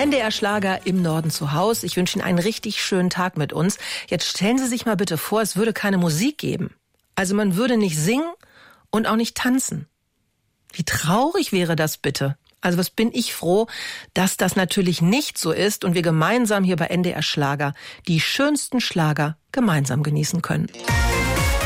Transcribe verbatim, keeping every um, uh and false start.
N D R Schlager im Norden zu Haus. Ich wünsche Ihnen einen richtig schönen Tag mit uns. Jetzt stellen Sie sich mal bitte vor, es würde keine Musik geben. Also man würde nicht singen und auch nicht tanzen. Wie traurig wäre das bitte? Also was bin ich froh, dass das natürlich nicht so ist und wir gemeinsam hier bei N D R Schlager die schönsten Schlager gemeinsam genießen können.